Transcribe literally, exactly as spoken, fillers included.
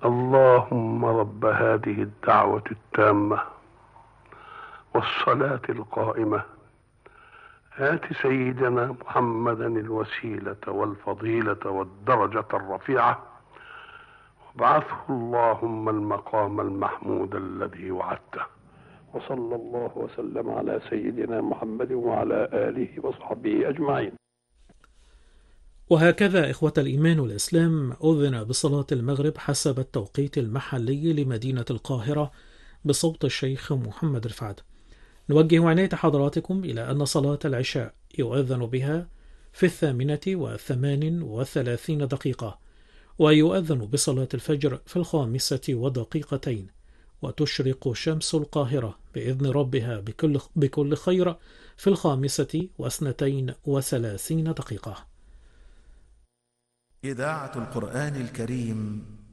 اللهم رب هذه الدعوة التامة والصلاة القائمة آت سيدنا محمدا الوسيلة والفضيلة والدرجة الرفيعة وابعثه اللهم المقام المحمود الذي وعدته. وصلى الله وسلم على سيدنا محمد وعلى آله وصحبه أجمعين. وهكذا إخوة الإيمان والإسلام أذن بصلاة المغرب حسب التوقيت المحلي لمدينة القاهرة بصوت الشيخ محمد رفعت. نوجه عناية حضراتكم إلى أن صلاة العشاء يؤذن بها في الثامنة وثمان وثلاثين دقيقة، ويؤذن بصلاة الفجر في الخامسة ودقيقتين، وتشرق شمس القاهرة بإذن ربها بكل, بكل خير في الخامسة واثنتين وثلاثين دقيقة. إذاعة القرآن الكريم